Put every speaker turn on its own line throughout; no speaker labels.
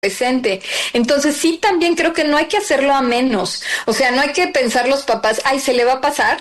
presente. Entonces sí, también creo que no hay que hacerlo a menos. O sea, no hay que pensar los papás, ay, se le va a pasar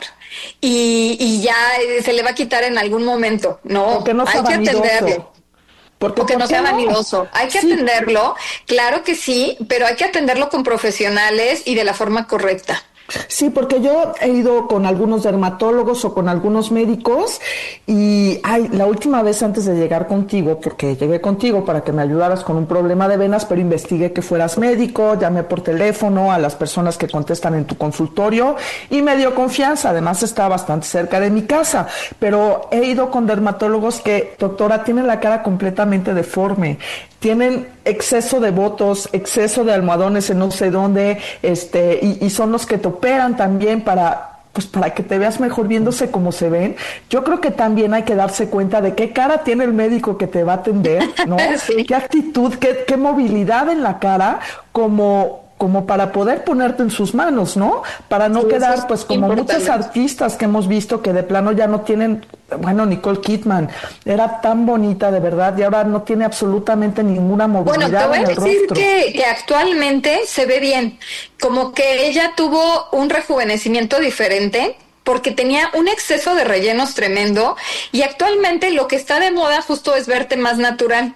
y ya se le va a quitar en algún momento. No,
Porque no sea
hay que
vanidoso.
atenderlo.
Porque
O que
¿por
no
qué
sea
no?
vanidoso. Hay que
Sí,
atenderlo, claro que sí, pero hay que atenderlo con profesionales y de la forma correcta.
sí, porque yo he ido con algunos dermatólogos o con algunos médicos y ay, la última vez antes de llegar contigo, porque llegué contigo para que me ayudaras con un problema de venas, pero investigué que fueras médico, llamé por teléfono a las personas que contestan en tu consultorio y me dio confianza, además está bastante cerca de mi casa, pero he ido con dermatólogos que, doctora, tienen la cara completamente deforme, tienen exceso de botos, exceso de almohadones en no sé dónde, y son los que te operan también pues para que te veas mejor viéndose como se ven. Yo creo que también hay que darse cuenta de qué cara tiene el médico que te va a atender, ¿no?
Sí.
Qué actitud, qué movilidad en la cara, como para poder ponerte en sus manos, ¿no? Para no
Sí, eso es
quedar, pues, como muchas
importante.
artistas que hemos visto que de plano ya no tienen, bueno, Nicole Kidman era tan bonita de verdad y ahora no tiene absolutamente ninguna
Bueno, te
movilidad
voy
en
a
el
decir
rostro.
que actualmente se ve bien, como que ella tuvo un rejuvenecimiento diferente porque tenía un exceso de rellenos tremendo y actualmente lo que está de moda justo es verte más natural.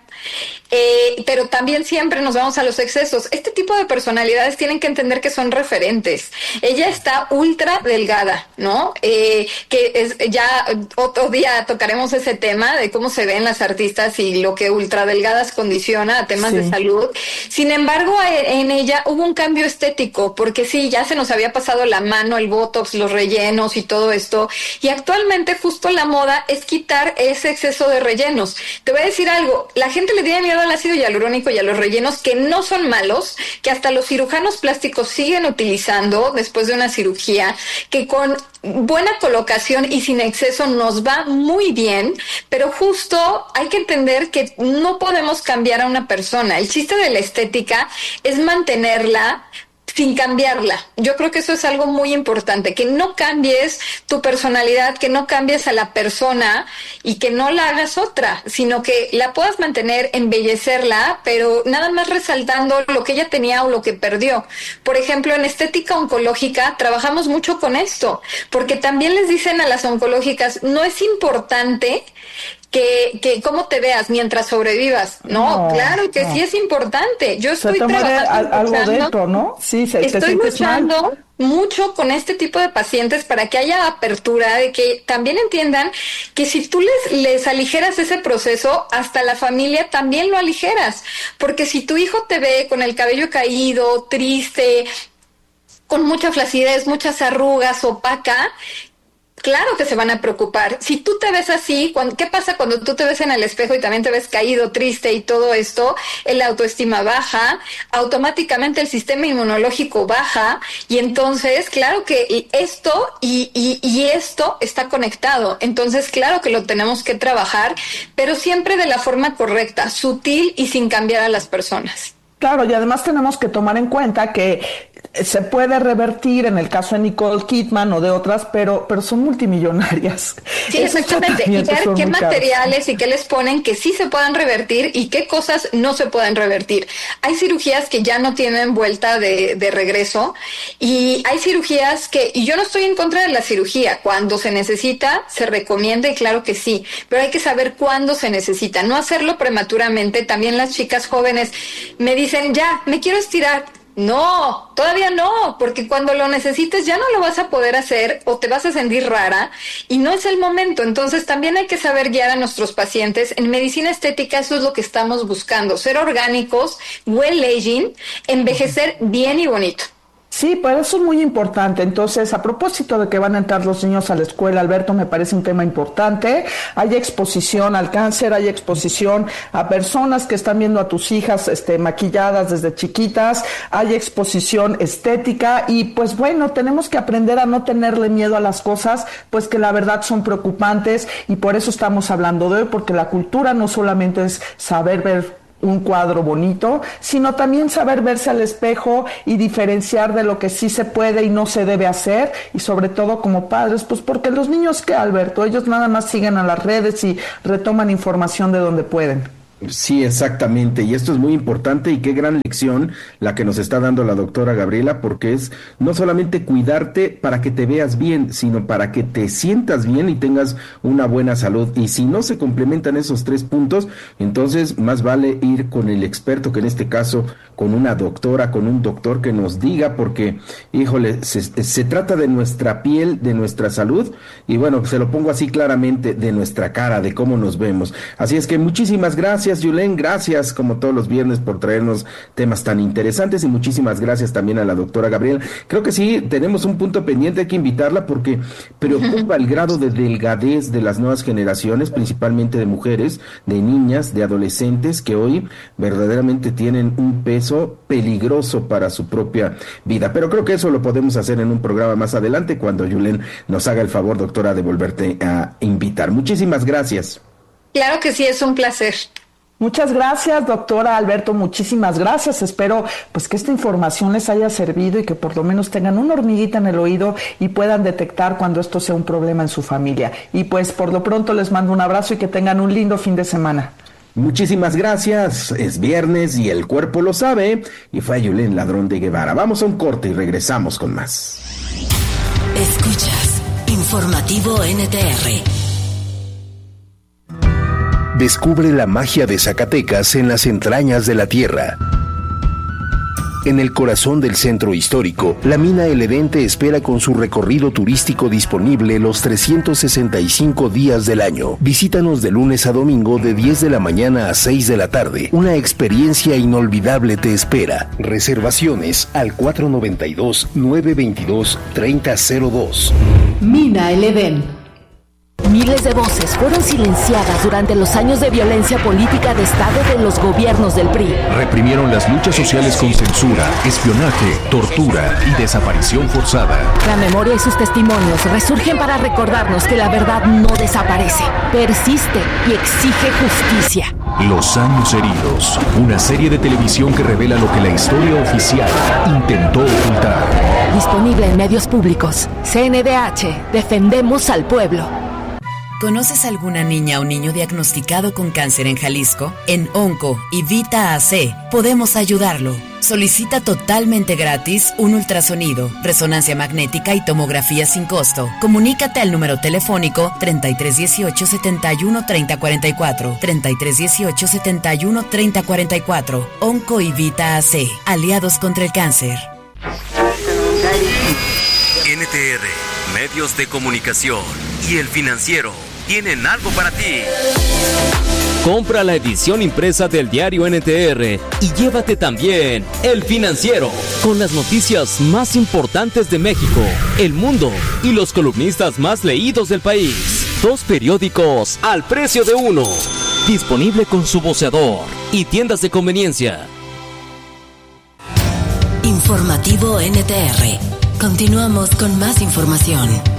Pero también siempre nos vamos a los excesos. Este tipo de personalidades tienen que entender que son referentes. Ella está ultra delgada, ¿no? Que es ya otro día tocaremos ese tema de cómo se ven las artistas y lo que ultra delgadas condiciona a temas de
Sí.
salud. Sin embargo, en ella hubo un cambio estético, porque sí, ya se nos había pasado la mano, el botox, los rellenos y todo esto. Y actualmente justo la moda es quitar ese exceso de rellenos. Te voy a decir algo, la gente le tiene miedo al ácido hialurónico y a los rellenos que no son malos, que hasta los cirujanos plásticos siguen utilizando después de una cirugía, que con buena colocación y sin exceso nos va muy bien, pero justo hay que entender que no podemos cambiar a una persona. El chiste de la estética es mantenerla sin cambiarla. Yo creo que eso es algo muy importante, que no cambies tu personalidad, que no cambies a la persona y que no la hagas otra, sino que la puedas mantener, embellecerla, pero nada más resaltando lo que ella tenía o lo que perdió. Por ejemplo, en estética oncológica trabajamos mucho con esto, porque también les dicen a las oncológicas, no es importante que cómo te veas mientras sobrevivas. No,
No,
claro que sí
no.
es importante. Yo
Se
estoy
te muere
trabajando y
algo
luchando.
dentro, ¿no? Sí, te
Estoy
sientes mal.
luchando mucho con este tipo de pacientes para que haya apertura, de que también entiendan que si tú les aligeras ese proceso, hasta la familia también lo aligeras. Porque si tu hijo te ve con el cabello caído, triste, con mucha flacidez, muchas arrugas, opaca, claro que se van a preocupar. Si tú te ves así, ¿qué pasa cuando tú te ves en el espejo y también te ves caído, triste y todo esto? La autoestima baja, automáticamente el sistema inmunológico baja y entonces, claro que esto y esto está conectado. Entonces, claro que lo tenemos que trabajar, pero siempre de la forma correcta, sutil y sin cambiar a las personas.
Claro, y además tenemos que tomar en cuenta que se puede revertir en el caso de Nicole Kidman o de otras, pero son multimillonarias.
Sí,
Esos
exactamente. Y
tratamientos
ver
son
qué
muy caros.
materiales y qué les ponen que sí se puedan revertir y qué cosas no se pueden revertir. Hay cirugías que ya no tienen vuelta de regreso y hay cirugías y yo no estoy en contra de la cirugía. Cuando se necesita, se recomienda y claro que sí, pero hay que saber cuándo se necesita. No hacerlo prematuramente. También las chicas jóvenes me dicen, ya, me quiero estirar. No, todavía no, porque cuando lo necesites ya no lo vas a poder hacer o te vas a sentir rara y no es el momento. Entonces también hay que saber guiar a nuestros pacientes. En medicina estética eso es lo que estamos buscando, ser orgánicos, well aging, envejecer bien y bonito.
Sí, pues eso es muy importante. Entonces, a propósito de que van a entrar los niños a la escuela, Alberto, me parece un tema importante. Hay exposición al cáncer, hay exposición a personas que están viendo a tus hijas maquilladas desde chiquitas, hay exposición estética y pues bueno, tenemos que aprender a no tenerle miedo a las cosas, pues que la verdad son preocupantes y por eso estamos hablando de hoy, porque la cultura no solamente es saber ver un cuadro bonito, sino también saber verse al espejo y diferenciar de lo que sí se puede y no se debe hacer, y sobre todo como padres, pues porque los niños, ¿qué, Alberto? Ellos nada más siguen a las redes y retoman información de donde pueden.
Sí, exactamente, y esto es muy importante y qué gran lección la que nos está dando la doctora Gabriela, porque es no solamente cuidarte para que te veas bien, sino para que te sientas bien y tengas una buena salud, y si no se complementan esos 3 puntos, entonces más vale ir con el experto, que en este caso con una doctora, con un doctor que nos diga, porque híjole, se trata de nuestra piel, de nuestra salud, y bueno, se lo pongo así claramente, de nuestra cara, de cómo nos vemos. Así es que muchísimas gracias, Yulén, gracias como todos los viernes por traernos temas tan interesantes, y muchísimas gracias también a la doctora Gabriela. Creo que sí, tenemos un punto pendiente, hay que invitarla porque preocupa el grado de delgadez de las nuevas generaciones, principalmente de mujeres, de niñas, de adolescentes, que hoy verdaderamente tienen un peso peligroso para su propia vida. Pero creo que eso lo podemos hacer en un programa más adelante, cuando Yulén nos haga el favor, doctora, de volverte a invitar. Muchísimas gracias.
Claro que sí, es un placer.
Muchas gracias, doctora Alberto, muchísimas gracias. Espero pues que esta información les haya servido y que por lo menos tengan una hormiguita en el oído y puedan detectar cuando esto sea un problema en su familia. Y pues por lo pronto les mando un abrazo y que tengan un lindo fin de semana.
Muchísimas gracias, es viernes y el cuerpo lo sabe, y fue Yulén Ladrón de Guevara. Vamos a un corte y regresamos con más.
Escuchas Informativo NTR.
Descubre la magia de Zacatecas en las entrañas de la tierra. En el corazón del centro histórico, la mina El Edén te espera con su recorrido turístico disponible los 365 días del año. Visítanos de lunes a domingo de 10 de la mañana a 6 de la tarde. Una experiencia inolvidable te espera. Reservaciones al 492-922-3002.
Mina El Edén. Miles de voces fueron silenciadas durante los años de violencia política de Estado de los gobiernos del PRI.
Reprimieron las luchas sociales con censura, espionaje, tortura y desaparición forzada.
La memoria y sus testimonios resurgen para recordarnos que la verdad no desaparece, persiste y exige justicia.
Los años heridos, una serie de televisión que revela lo que la historia oficial intentó ocultar.
Disponible en medios públicos. CNDH, defendemos al pueblo.
¿Conoces alguna niña o niño diagnosticado con cáncer en Jalisco? En Onco y Vita AC podemos ayudarlo. Solicita totalmente gratis un ultrasonido, resonancia magnética y tomografía sin costo. Comunícate al número telefónico 3318 71 3044, 3318 71 3044. Onco y Vita AC, aliados contra el cáncer.
NTR, Medios de Comunicación y El Financiero tienen algo para ti.
Compra la edición impresa del diario NTR y llévate también El Financiero, con las noticias más importantes de México, el mundo y los columnistas más leídos del país. 2 periódicos al precio de uno. Disponible con su voceador y tiendas de conveniencia.
Informativo NTR. Continuamos con más información.